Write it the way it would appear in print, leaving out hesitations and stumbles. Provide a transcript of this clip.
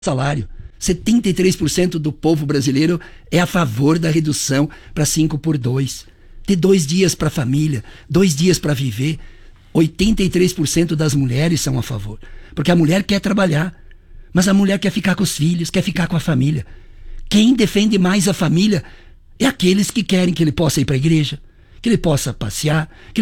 salário. 73% do povo brasileiro é a favor da redução para 5x2. Ter 2 dias para a família, 2 dias para viver. 83% das mulheres são a favor. Porque a mulher quer trabalhar, mas a mulher quer ficar com os filhos, quer ficar com a família. Quem defende mais a família é aqueles que querem que ele possa ir para a igreja, que ele possa passear, que